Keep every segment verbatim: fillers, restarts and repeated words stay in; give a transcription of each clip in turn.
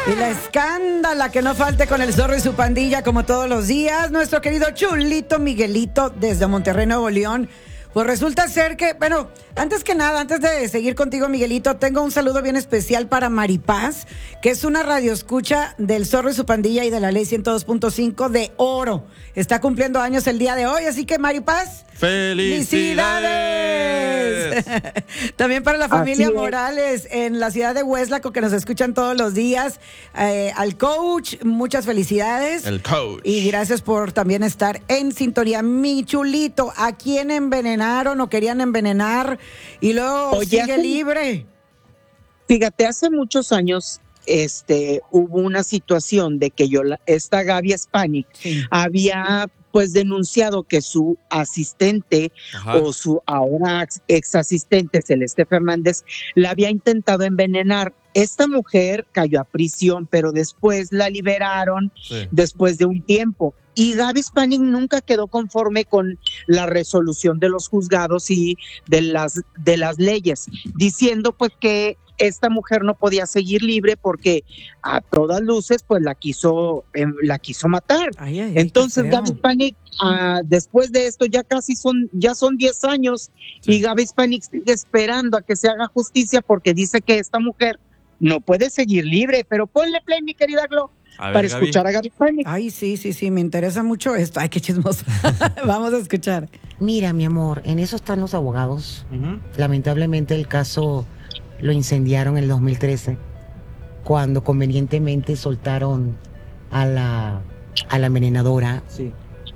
Y la escándala que no falte con el Zorro y su pandilla como todos los días. Nuestro querido Chulito Miguelito desde Monterrey, Nuevo León. Pues resulta ser que, bueno, antes que nada, antes de seguir contigo, Miguelito, tengo un saludo bien especial para Maripaz, que es una radioescucha del Zorro y su pandilla y de la Ley ciento dos punto cinco de Oro. Está cumpliendo años el día de hoy, así que Maripaz, ¡felicidades! También para la familia Morales en la ciudad de Hueslaco, que nos escuchan todos los días. Eh, al coach, muchas felicidades. El coach. Y gracias por también estar en sintonía. Mi Chulito, ¿a quién envenenaron o querían envenenar? Y luego Oye, sigue hace, libre. Fíjate, hace muchos años este, hubo una situación de que yo, esta Gaby Spanik, sí. había pues denunciado que su asistente Ajá. o su ahora ex asistente Celeste Fernández la había intentado envenenar. Esta mujer cayó a prisión, pero después la liberaron sí. después de un tiempo. Y Gaby Spanik nunca quedó conforme con la resolución de los juzgados y de las, de las leyes, diciendo pues que esta mujer no podía seguir libre porque a todas luces pues la quiso eh, la quiso matar. Ay, ay, Entonces Gaby Spanik uh, después de esto ya casi son ya son diez años sí. y Gaby Spanik sigue esperando a que se haga justicia porque dice que esta mujer no puede seguir libre. Pero ponle play, mi querida Glo, a para ver, escuchar Gaby. a Gaby Spanik. Ay, sí, sí, sí, me interesa mucho esto. Ay, qué chismoso. Vamos a escuchar. Mira, mi amor, en eso están los abogados. Uh-huh. Lamentablemente el caso lo incendiaron en el dos mil trece, cuando convenientemente soltaron a la, a la envenenadora. Sí.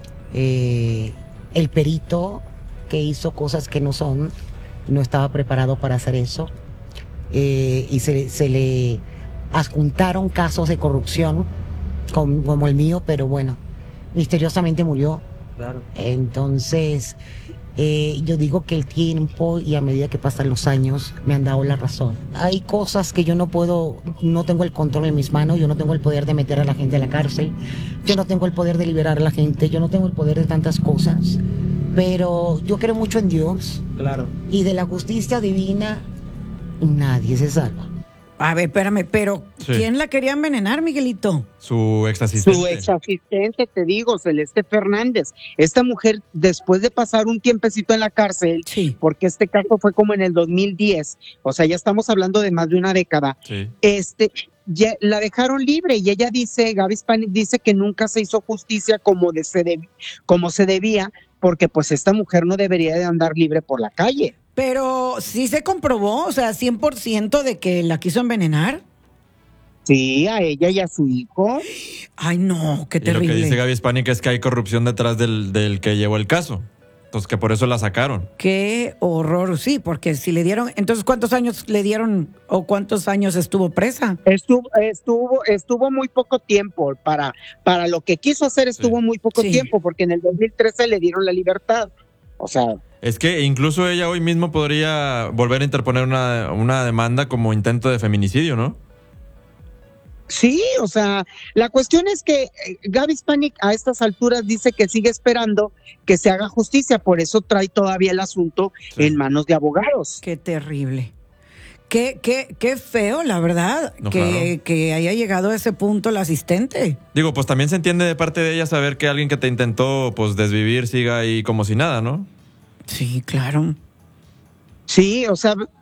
Eh, el perito que hizo cosas que no son, no estaba preparado para hacer eso. Eh, y se, se le adjuntaron casos de corrupción como, como el mío, pero bueno, misteriosamente murió. Claro. Entonces, eh, yo digo que el tiempo y a medida que pasan los años me han dado la razón. Hay cosas que yo no puedo, no tengo el control en mis manos, yo no tengo el poder de meter a la gente a la cárcel, yo no tengo el poder de liberar a la gente, yo no tengo el poder de tantas cosas, pero yo creo mucho en Dios. Claro. Y de la justicia divina nadie se salva. A ver, espérame, pero sí. ¿quién la quería envenenar, Miguelito? Su ex asistente. Su ex asistente, te digo, Celeste Fernández. Esta mujer, después de pasar un tiempecito en la cárcel, sí. porque este caso fue como en el dos mil diez, o sea, ya estamos hablando de más de una década, sí. este, ya la dejaron libre y ella dice, Gaby Spanik dice que nunca se hizo justicia como, de se, deb, como se debía, porque pues esta mujer no debería de andar libre por la calle. Pero sí se comprobó, o sea, cien por ciento de que la quiso envenenar. Sí, a ella y a su hijo. Ay, no, qué terrible. Y lo que dice Gaby Spanik es que hay corrupción detrás del, del que llevó el caso. Entonces, que por eso la sacaron. Qué horror, sí, porque si le dieron... Entonces, ¿cuántos años le dieron o cuántos años estuvo presa? Estuvo estuvo, estuvo muy poco tiempo. Para, para lo que quiso hacer estuvo sí. muy poco sí. tiempo, porque en el dos mil trece le dieron la libertad. O sea... Es que incluso ella hoy mismo podría volver a interponer una, una demanda como intento de feminicidio, ¿no? Sí, o sea, la cuestión es que Gaby Spanik a estas alturas dice que sigue esperando que se haga justicia, por eso trae todavía el asunto sí. en manos de abogados. Qué terrible. Qué, qué, qué feo, la verdad, no, que, claro. que haya llegado a ese punto el asistente. Digo, pues también se entiende de parte de ella saber que alguien que te intentó pues desvivir siga ahí como si nada, ¿no? Sí, claro. Sí, o sea,